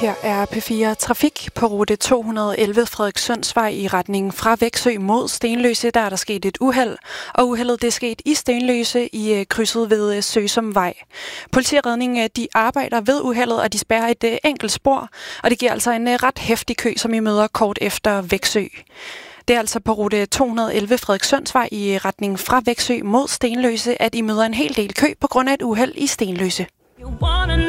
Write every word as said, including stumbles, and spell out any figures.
Her er P fire Trafik på rute to hundrede og elleve Frederikssundsvej i retning fra Veksø mod Stenløse. Der er der sket et uheld, og uheldet det er sket i Stenløse i krydset ved Søsumvej. Politi og redning de arbejder ved uheldet, og de spærrer et enkelt spor, og det giver altså en ret heftig kø, som I møder kort efter Veksø. Det er altså på rute to hundrede og elleve Frederikssundsvej i retning fra Veksø mod Stenløse, at I møder en hel del kø på grund af et uheld i Stenløse.